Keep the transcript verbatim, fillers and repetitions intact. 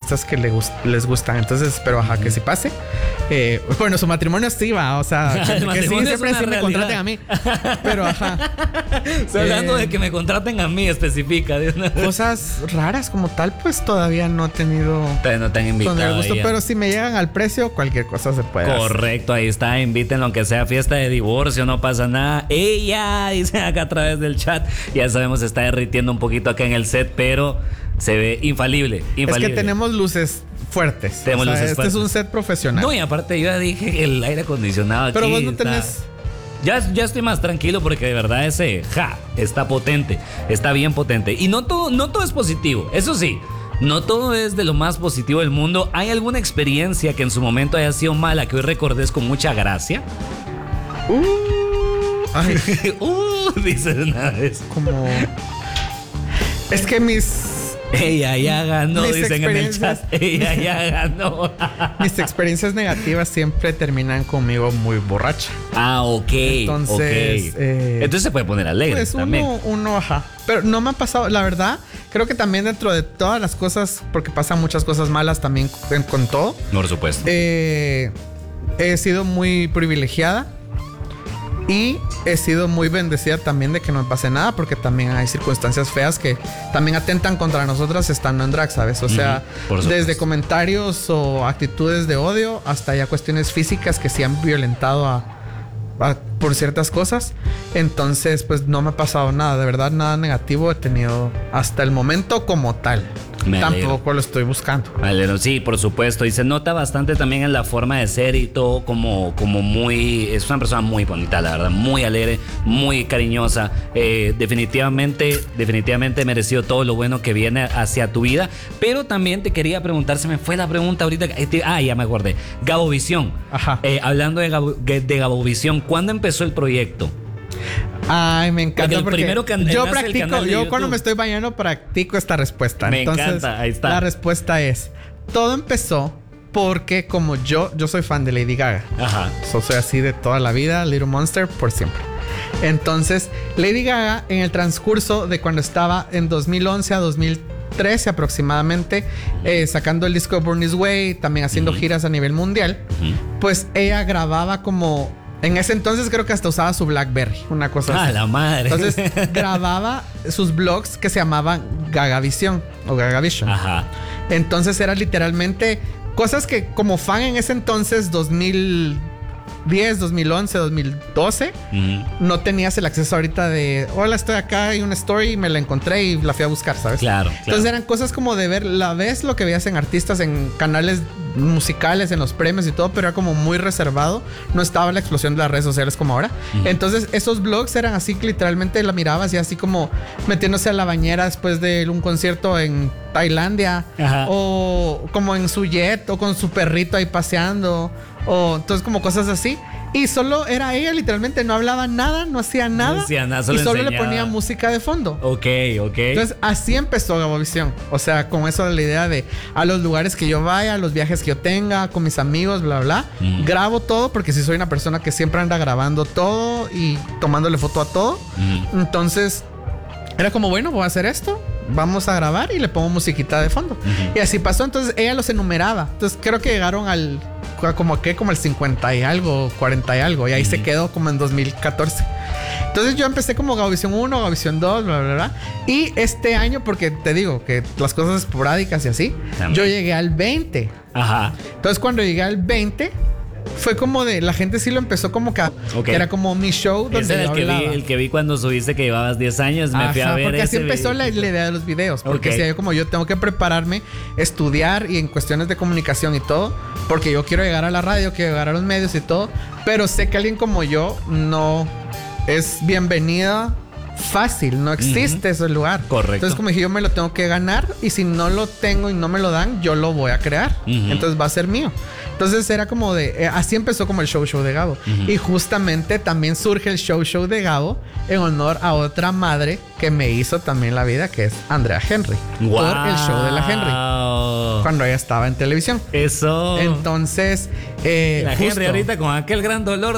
artistas que le gust- les gustan. Entonces espero, ajá, que sí pase. Eh, bueno, su matrimonio sí va, o sea, que, que sí, siempre sí me contraten a mí. Pero ajá. Estoy hablando eh, de que me contraten a mí, especifica. Cosas raras como tal, pues todavía no he tenido. Todavía no te han invitado. Con el gusto, ya. Pero si me llegan al precio, cualquier cosa se puede. Correcto, hacer. ahí está. Invítenlo, aunque sea fiesta de divorcio, no pasa nada. Ella dice acá a través del chat. Ya sabemos, está derritiendo un poquito acá en el set, pero se ve infalible. infalible. Es que tenemos luces fuertes. Tenemos o sea, luces este fuertes. es un set profesional. No, y aparte yo ya dije que el aire acondicionado aquí. Pero vos no está... tenés. Ya, ya estoy más tranquilo porque de verdad ese ja está potente, está bien potente. Y no todo, no todo es positivo, eso sí, no todo es de lo más positivo del mundo. ¿Hay alguna experiencia que en su momento haya sido mala que hoy recordes con mucha gracia? Uh, ay, uh, dice una vez. como. Es que mis. Ella ya ganó, Mis dicen en el chat. Ella ya ganó. Mis experiencias negativas siempre terminan conmigo muy borracha. Ah, ok. Entonces, okay. Eh, Entonces se puede poner alegre pues también. Uno, uno, ajá. Pero no me ha pasado, la verdad, creo que también dentro de todas las cosas, porque pasan muchas cosas malas también con, con todo. Por supuesto. Eh, he sido muy privilegiada. Y he sido muy bendecida también de que no me pase nada, porque también hay circunstancias feas que también atentan contra nosotras estando en drag, ¿sabes? O sea, uh-huh, desde comentarios o actitudes de odio hasta ya cuestiones físicas que sí han violentado a, a, por ciertas cosas. Entonces, pues no me ha pasado nada, de verdad, nada negativo he tenido hasta el momento como tal. Me Tampoco lo estoy buscando. Vale, sí, por supuesto. Y se nota bastante también en la forma de ser y todo, como, como muy. Es una persona muy bonita, la verdad. Muy alegre, muy cariñosa. Eh, definitivamente, definitivamente mereció todo lo bueno que viene hacia tu vida. Pero también te quería preguntar, se me fue la pregunta ahorita. Ah, ya me acordé. Gabovisión. Ajá. Eh, hablando de, Gabo, de Gabovisión, ¿cuándo empezó el proyecto? Ay, me encanta porque, porque primero can- yo practico, yo cuando me estoy bañando practico esta respuesta. Me Entonces, encanta, ahí está. La respuesta es, todo empezó porque como yo, yo soy fan de Lady Gaga. Ajá. So, soy así de toda la vida, Little Monster por siempre. Entonces, Lady Gaga en el transcurso de cuando estaba en dos mil once a dos mil trece aproximadamente, eh, sacando el disco Born This Way, también haciendo uh-huh. giras a nivel mundial, uh-huh. pues ella grababa como... En ese entonces creo que hasta usaba su BlackBerry, una cosa ah, así. ¡Ah, la madre! Entonces grababa sus blogs que se llamaban Gagavisión o Gagavision. Ajá. Entonces era literalmente cosas que como fan en ese entonces, dos mil diez, dos mil once, dos mil doce, uh-huh. no tenías el acceso ahorita de hola, estoy acá, hay una story y me la encontré y la fui a buscar, ¿sabes? Claro, claro. Entonces eran cosas como de ver, la vez lo que veías en artistas, en canales musicales, en los premios y todo, pero era como muy reservado. No estaba la explosión de las redes sociales como ahora. Uh-huh. Entonces esos blogs eran así que literalmente la mirabas y así como metiéndose a la bañera después de un concierto en Tailandia. Ajá. O como en su jet o con su perrito ahí paseando, o entonces como cosas así. Y solo era ella, literalmente no hablaba nada, no hacía nada. No hacía nada, solo y solo enseñaba. Le ponía música de fondo. Ok, ok. Entonces así empezó Gabovisión. O sea, con eso de la idea de a los lugares que yo vaya, a los viajes que yo tenga, con mis amigos, bla, bla. Mm. Grabo todo porque si soy una persona que siempre anda grabando todo y tomándole foto a todo. Mm. Entonces era como, bueno, voy a hacer esto. Vamos a grabar y le pongo musiquita de fondo. Uh-huh. Y así pasó. Entonces ella los enumeraba. Entonces creo que llegaron al como que como el cincuenta y algo, cuarenta y algo. Y ahí uh-huh. se quedó como en dos mil catorce. Entonces yo empecé como Gabovisión uno, Gabovisión dos, bla, bla, bla. Y este año, porque te digo que las cosas esporádicas y así, también. Yo llegué al veinte. Ajá. Entonces cuando llegué al veinte... fue como de... La gente sí lo empezó como que... Okay. Que era como mi show donde ese era el que vi, el que vi cuando subiste que llevabas diez años. Me Ajá, fui a ver porque ese así empezó la, la idea de los videos. Porque okay. si yo como yo tengo que prepararme, estudiar y en cuestiones de comunicación y todo. Porque yo quiero llegar a la radio, quiero llegar a los medios y todo. Pero sé que alguien como yo no es bienvenida fácil. No existe uh-huh. ese lugar. Correcto. Entonces como dije, yo me lo tengo que ganar. Y si no lo tengo y no me lo dan, yo lo voy a crear. Uh-huh. Entonces va a ser mío. Entonces era como de... Eh, así empezó como el show show de Gabo. Uh-huh. Y justamente también surge el show show de Gabo en honor a otra madre que me hizo también la vida, que es Andrea Henry. Wow. Por el show de la Henry. Cuando ella estaba en televisión. Eso. Entonces... Eh, la justo, Henry ahorita con aquel gran dolor